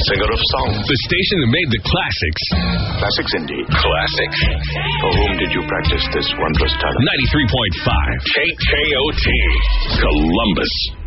singer of songs. The station that made the classics. Classics indeed. Classic. For whom did you practice this wondrous talent? 93.5 KKOT, Columbus.